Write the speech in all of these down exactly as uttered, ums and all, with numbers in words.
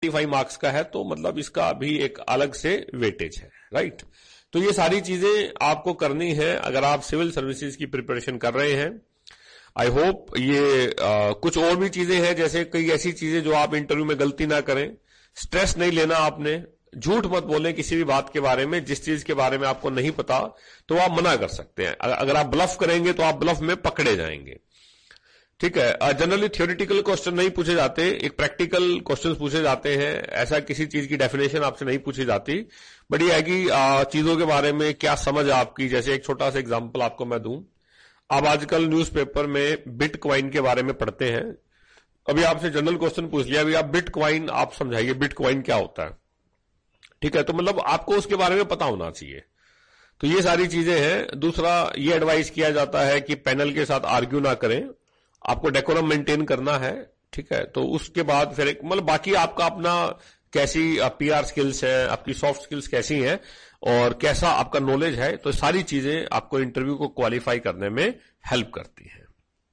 पचहत्तर मार्क्स का है, तो मतलब इसका भी एक अलग से वेटेज है, राइट। तो ये सारी चीजें आपको करनी है अगर आप सिविल सर्विसेज की प्रिपरेशन कर रहे हैं। आई होप ये आ, कुछ और भी चीजें हैं, जैसे कई ऐसी चीजें जो आप इंटरव्यू में गलती ना करें। स्ट्रेस नहीं लेना आपने, झूठ मत बोलें किसी भी बात के बारे में। जिस चीज के बारे में आपको नहीं पता तो आप मना कर सकते हैं। अगर आप ब्लफ करेंगे तो आप ब्लफ में पकड़े जाएंगे, ठीक है। जनरली थ्योरेटिकल क्वेश्चन नहीं पूछे जाते, एक प्रैक्टिकल क्वेश्चन पूछे जाते हैं। ऐसा किसी चीज की डेफिनेशन आपसे नहीं पूछी जाती, बट ये है कि चीजों के बारे में क्या समझ आपकी। जैसे एक छोटा सा एग्जांपल आपको मैं दूं, आप आजकल न्यूज़पेपर में बिटकॉइन के बारे में पढ़ते हैं। अभी आपसे जनरल क्वेश्चन पूछ लिया, अभी आप बिटकॉइन आप समझाइए बिटकॉइन क्या होता है, ठीक है। तो मतलब आपको उसके बारे में पता होना चाहिए। तो ये सारी चीजें हैं। दूसरा, ये एडवाइस किया जाता है कि पैनल के साथ आर्ग्यू ना करें, आपको डेकोरम मेंटेन करना है, ठीक है। तो उसके बाद फिर मतलब बाकी आपका अपना कैसी पीआर स्किल्स है, आपकी सॉफ्ट स्किल्स कैसी हैं और कैसा आपका नॉलेज है, तो सारी चीजें आपको इंटरव्यू को क्वालिफाई करने में हेल्प करती हैं।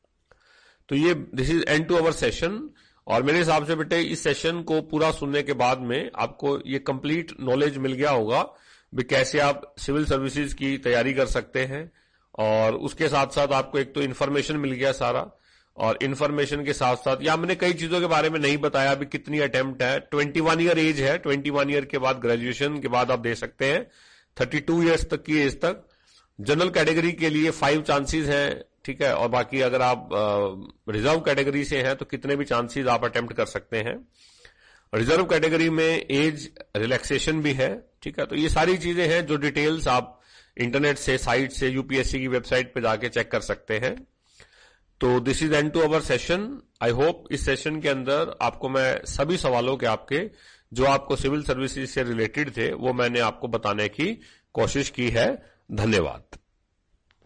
तो ये this is and to our session. और मेरे हिसाब से बेटे इस सेशन को पूरा सुनने के बाद में आपको ये कंप्लीट नॉलेज मिल गया होगा भी कैसे आप सिविल सर्विसेज की तैयारी कर सकते हैं। और उसके साथ साथ आपको एक तो इन्फॉर्मेशन मिल गया सारा, और इन्फॉर्मेशन के साथ साथ या मैंने कई चीजों के बारे में नहीं बताया भी कितनी अटेम्प्ट है। इक्कीस ईयर एज है, इक्कीस ईयर के बाद ग्रेजुएशन के बाद आप दे सकते हैं, बत्तीस ईयर्स तक की एज तक। जनरल कैटेगरी के लिए फाइव चांसेस हैं, ठीक है। और बाकी अगर आप रिजर्व कैटेगरी से हैं तो कितने भी चांसेस आप अटेम्प्ट कर सकते हैं। रिजर्व कैटेगरी में एज रिलैक्सेशन भी है, ठीक है। तो ये सारी चीजें हैं जो डिटेल्स आप इंटरनेट से, साइट से, यूपीएससी की वेबसाइट पे जाके चेक कर सकते हैं। तो this is and to our session. I hope इस सेशन के अंदर आपको मैं सभी सवालों के आपके जो आपको सिविल सर्विसेज से रिलेटेड थे वो मैंने आपको बताने की कोशिश की है। धन्यवाद।